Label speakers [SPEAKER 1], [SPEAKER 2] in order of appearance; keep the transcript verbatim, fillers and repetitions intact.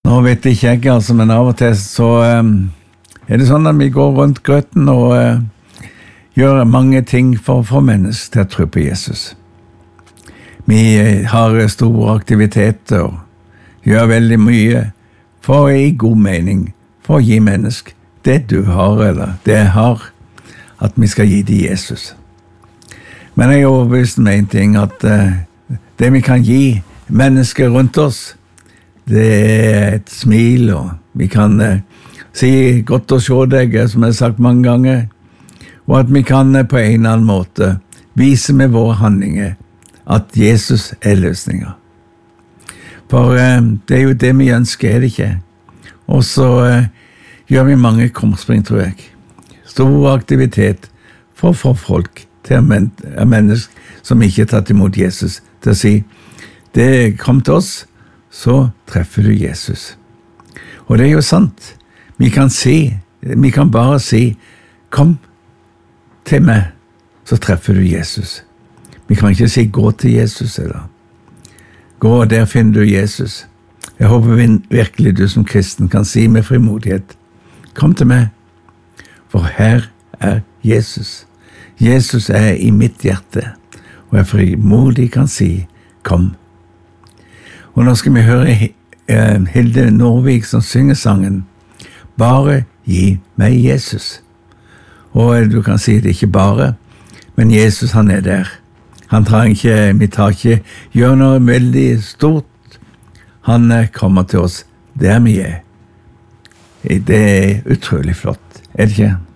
[SPEAKER 1] Nå vet ikke jeg, altså, men av og til så um, er det sånn at vi går rundt grøtten og uh, gjør mange ting for å få mennesker til å tro på Jesus. Vi uh, har store aktiviteter og gjør veldig mye for i god mening, for å gi mennesker det du har, eller det jeg har, at vi skal gi det Jesus. Men jeg er overbevist med en ting, at uh, det vi kan gi mennesker rundt oss, det er et smil, og vi kan uh, si godt å se deg, som jeg har sagt mange ganger, og at vi kan uh, på en eller annen måte vise med våre handlinger at Jesus er løsninger. For uh, det er jo det vi ønsker, er det ikke? Og så uh, gjør vi mange krumspring, tror jeg. Stor aktivitet for å få folk til men- mennesker som ikke har tatt imot Jesus, til å si, det kom til oss, så treffer du Jesus. Og det er jo sant. Vi kan si, vi kan bare si, kom til meg, så treffer du Jesus. Vi kan ikke si, gå til Jesus, eller gå, og der finner du Jesus. Jeg håper virkelig du som kristen kan si med frimodighet, kom til meg, for her er Jesus. Jesus er i mitt hjerte, og jeg frimodig kan si, kom. Og nå skal vi høre eh, Hilde Norvik som synger sangen, bare gi meg Jesus. Og du kan si det ikke bare, men Jesus han er der. Han tar ikke, vi tar ikke, gjør noe veldig stort. Han kommer til oss der vi er. Det er utrolig flott, er det ikke?